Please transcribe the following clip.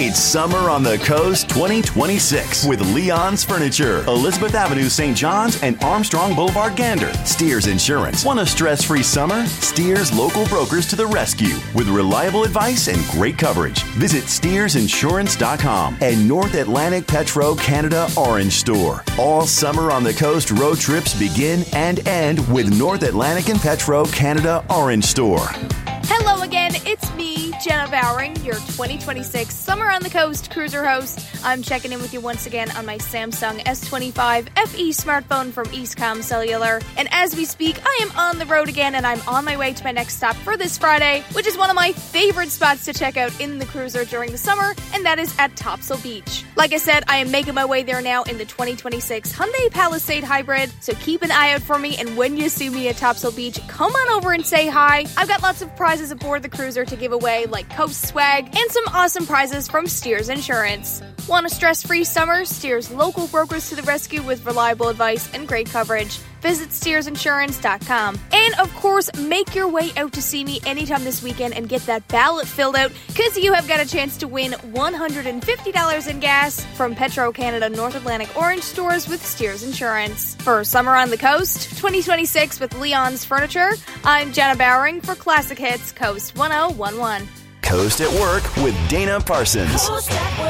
It's Summer on the Coast 2026 with Leon's Furniture, Elizabeth Avenue, St. John's, and Armstrong Boulevard, Gander. Steers Insurance. Want a stress-free summer? Steers local brokers to the rescue with reliable advice and great coverage. Visit SteersInsurance.com and North Atlantic Petro Canada Orange Store. All Summer on the Coast road trips begin and end with North Atlantic and Petro Canada Orange Store. Hello again, it's me, Jenna Bowering, your 2026 Summer on the Coast cruiser host. I'm checking in with you once again on my Samsung S25 FE smartphone from Eastcom Cellular. And as we speak, I am on the road again and I'm on my way to my next stop for this Friday, which is one of my favorite spots to check out in the cruiser during the summer, and that is at Topsail Beach. Like I said, I am making my way there now in the 2026 Hyundai Palisade Hybrid, so keep an eye out for me, and when you see me at Topsail Beach, come on over and say hi. I've got lots of prizes aboard the cruiser to give away, like Coast swag and some awesome prizes from Steers Insurance. Want a stress-free summer? Steers local brokers to the rescue with reliable advice and great coverage. Visit SteersInsurance.com. And of course, make your way out to see me anytime this weekend and get that ballot filled out, because you have got a chance to win $150 in gas from Petro Canada North Atlantic Orange stores with Steers Insurance. For Summer on the Coast 2026 with Leon's Furniture, I'm Jenna Bowering for Classic Hits Coast 1011. Coast at Work with Dana Parsons.